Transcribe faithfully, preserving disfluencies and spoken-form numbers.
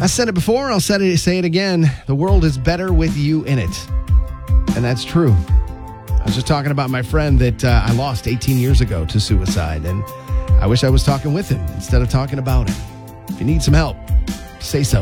I said it before, I'll say it, say it again. The world is better with you in it. And that's true. I was just talking about my friend that uh, I lost eighteen years ago to suicide, and I wish I was talking with him instead of talking about him. If you need some help, say so.